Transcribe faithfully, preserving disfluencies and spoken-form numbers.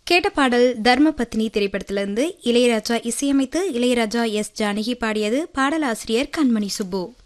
கேட்ட பாடல் தர்மபத்தினி திரைப்படத்திலிருந்து இளையராஜா இசையமைத்து இளையராஜா எஸ் ஜானகி பாடியது. பாடலாசிரியர் கண்மணி சுப்பு.